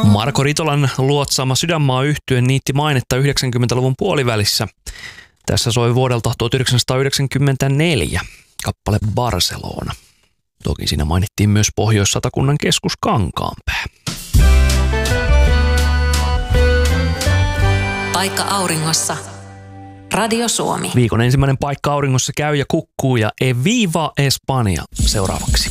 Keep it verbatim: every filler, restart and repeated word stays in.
Marko Ritolan luotsaama Sydänmaa-yhtye niitti mainetta yhdeksänkymmentäluvun puolivälissä. Tässä soi vuodelta tuhatyhdeksänsataayhdeksänkymmentäneljä kappale Barcelona. Toki siinä mainittiin myös Pohjois-Satakunnan keskus Kankaanpää. Paikka auringossa. Radio Suomi. Viikon ensimmäinen Paikka auringossa käy ja kukkuu ja Eviva Espanja seuraavaksi.